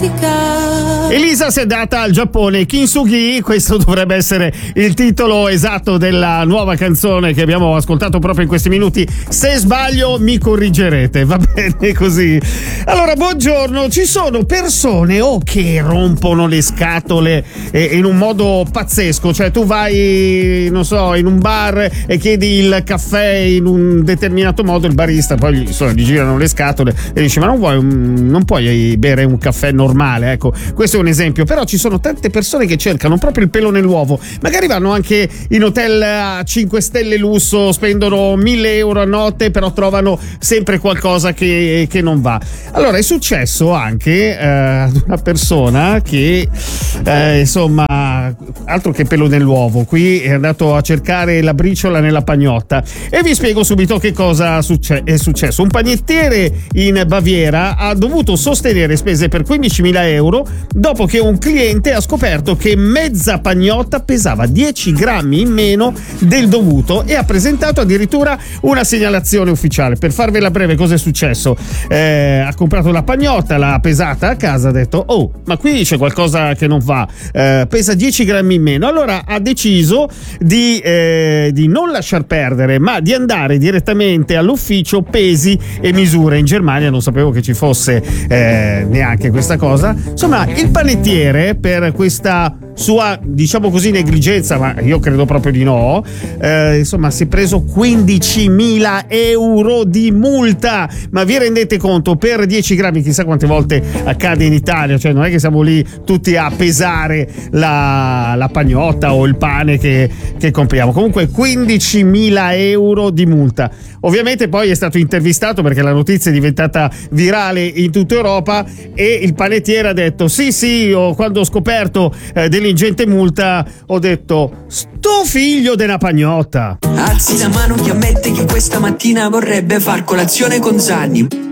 Elisa si è data al Giappone, Kintsugi, questo dovrebbe essere il titolo esatto della nuova canzone che abbiamo ascoltato proprio in questi minuti. Se sbaglio mi corrigerete, va bene così. Allora, buongiorno, ci sono persone che rompono le scatole in un modo pazzesco, cioè tu vai, non so, in un bar e chiedi il caffè in un determinato modo, il barista poi gli girano le scatole e dice ma non puoi bere un caffè normale, ecco, questo è un esempio. Però ci sono tante persone che cercano proprio il pelo nell'uovo, magari vanno anche in hotel a 5 stelle lusso, spendono 1.000 euro a notte, però trovano sempre qualcosa che non va. Allora è successo anche ad una persona che insomma, altro che pelo nell'uovo, qui è andato a cercare la briciola nella pagnotta, e vi spiego subito che cosa è successo. Un panettiere in Baviera ha dovuto sostenere spese per 15.000 euro dopo che un cliente ha scoperto che mezza pagnotta pesava 10 grammi in meno del dovuto e ha presentato addirittura una segnalazione ufficiale. Per farvela breve, cosa è successo? Ha comprato la pagnotta, l'ha pesata a casa, ha detto ma qui c'è qualcosa che non va, pesa 10 grammi in meno. Allora ha deciso di non lasciar perdere, ma di andare direttamente all'ufficio pesi e misure. In Germania non sapevo che ci fosse neanche questa cosa. Insomma, il panettiere, per questa sua, diciamo così, negligenza, ma io credo proprio di no, insomma si è preso 15.000 euro di multa. Ma vi rendete conto? Per 10 grammi, chissà quante volte accade in Italia, cioè non è che siamo lì tutti a pesare la pagnotta o il pane che compriamo. Comunque 15.000 euro di multa. Ovviamente poi è stato intervistato, perché la notizia è diventata virale in tutta Europa, e il panettiere ha detto sì, io quando ho scoperto dell'ingente multa ho detto sto figlio della pagnotta. Alzi la mano chi ammette che questa mattina vorrebbe far colazione con Zanni.